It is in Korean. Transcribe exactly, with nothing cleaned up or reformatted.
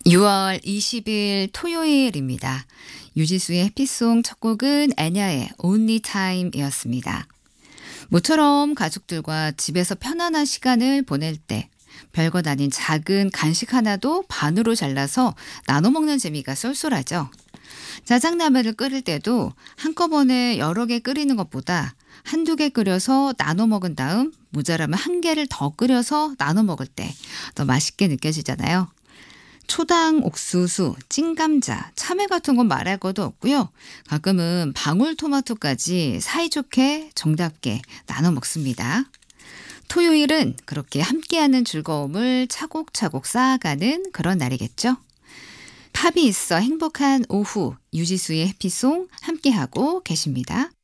유월 이십일 토요일입니다. 유지수의 해피송 첫 곡은 애냐의 Only Time이었습니다. 모처럼 가족들과 집에서 편안한 시간을 보낼 때 별것 아닌 작은 간식 하나도 반으로 잘라서 나눠 먹는 재미가 쏠쏠하죠. 짜장라면을 끓일 때도 한꺼번에 여러 개 끓이는 것보다 한두 개 끓여서 나눠 먹은 다음 모자라면 한 개를 더 끓여서 나눠 먹을 때 더 맛있게 느껴지잖아요. 초당 옥수수, 찐감자, 참외 같은 건 말할 것도 없고요. 가끔은 방울토마토까지 사이좋게 정답게 나눠 먹습니다. 토요일은 그렇게 함께하는 즐거움을 차곡차곡 쌓아가는 그런 날이겠죠. 팝이 있어 행복한 오후, 유지수의 해피송 함께하고 계십니다.